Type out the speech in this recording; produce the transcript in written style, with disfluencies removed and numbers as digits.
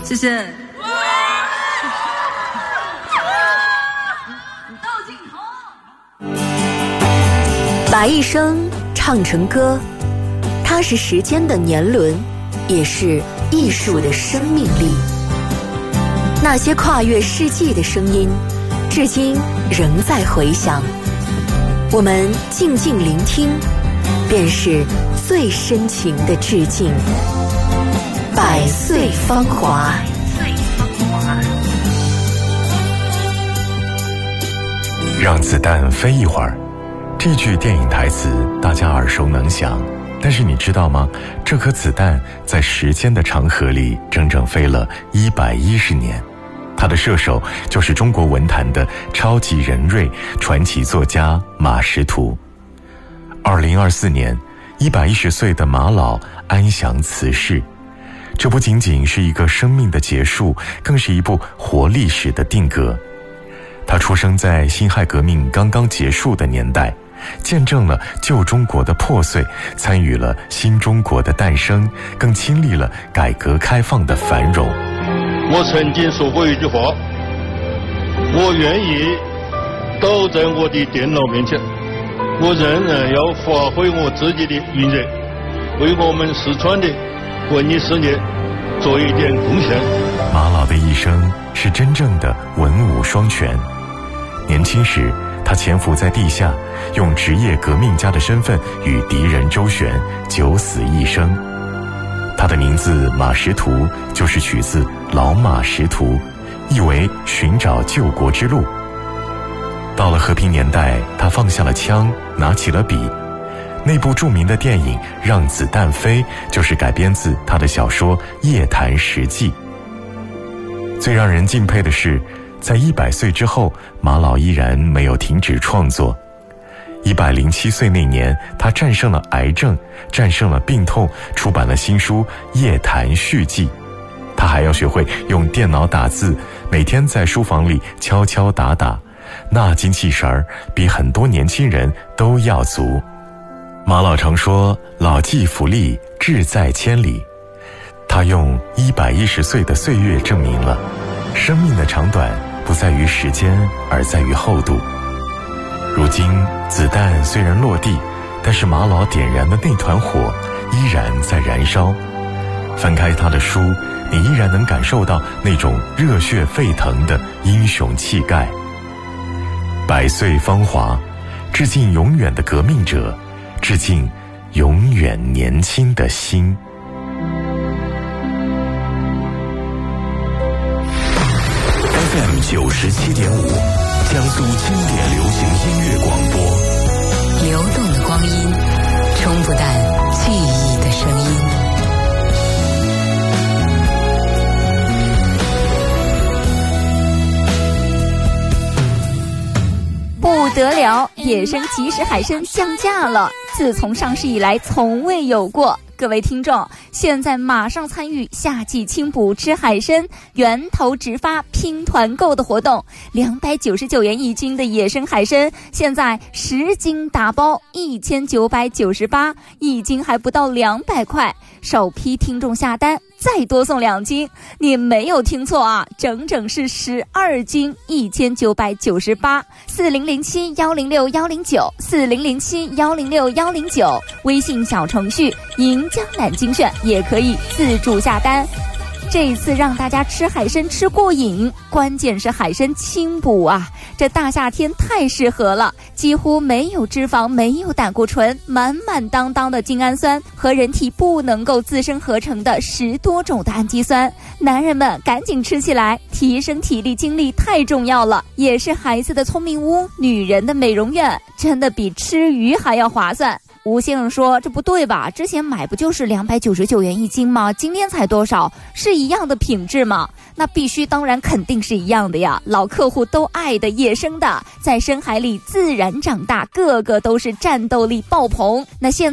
谢谢。 把一生唱成歌，它是时间的年轮，也是艺术的生命力。那些跨越世纪的声音，至今仍在回响。我们静静聆听，便是最深情的致敬。百岁芳华。 让子弹飞一会儿，这句电影台词大家耳熟能详，但是你知道吗？这颗子弹在时间的长河里整整飞了110年。它的射手就是中国文坛的超级人瑞、传奇作家马识途。2024年，110岁的马老安详辞世。这不仅仅是一个生命的结束，更是一部活历史的定格。他出生在辛亥革命刚刚结束的年代，见证了旧中国的破碎，参与了新中国的诞生，更亲历了改革开放的繁荣。 我曾经说过一句话，我愿意倒在我的电脑面前，我仍然要发挥我自己的余热，为我们四川的文艺事业做一点贡献。 马老的一生是真正的文武双全。年轻时，他潜伏在地下，用职业革命家的身份与敌人周旋，九死一生。他的名字马识途就是取自老马识途，意为寻找救国之路。到了和平年代，他放下了枪，拿起了笔。那部著名的电影《让子弹飞》就是改编自他的小说《夜谈实记》。最让人敬佩的是，在100岁之后，马老依然没有停止创作。107岁那年，他战胜了癌症，战胜了病痛，出版了新书《夜谈续记》。他还要学会用电脑打字，每天在书房里敲敲打打，那精气神儿比很多年轻人都要足。马老常说，老骥伏枥，志在千里。他用110岁的岁月证明了，生命的长短不在于时间，而在于厚度。如今子弹虽然落地，但是马老点燃的那团火依然在燃烧。翻开他的书，你依然能感受到那种热血沸腾的英雄气概。百岁芳华，致敬永远的革命者，致敬永远年轻的心。 FM 97.5，江苏经典流行音乐广播。 流动的光阴，冲不淡记忆的声音。 不得了，野生即食海参降价了，自从上市以来从未有过。各位听众，现在马上参与夏季清补吃海参源头直发拼团购的活动，299元一斤的野生海参，现在10斤打包1998，一斤还不到200块，首批听众下单再多送2斤，你没有听错啊，整整是12斤，1997-106-109，4007-106-109，微信小程序银江南精选也可以自助下单。这一次让大家吃海参吃过瘾，关键是海参清补啊，这大夏天太适合了，几乎没有脂肪，没有胆固醇，满满当当的精氨酸和人体不能够自身合成的10多种的氨基酸，男人们赶紧吃起来，提升体力精力太重要了，也是孩子的聪明屋，女人的美容院，真的比吃鱼还要划算。吴先生说，这不对吧，之前买不就是299元一斤吗？今天才多少？是一样的品质吗？那必须当然肯定是一样的呀，老客户都爱的，野生的，在深海里自然长大，个个都是战斗力爆棚。那现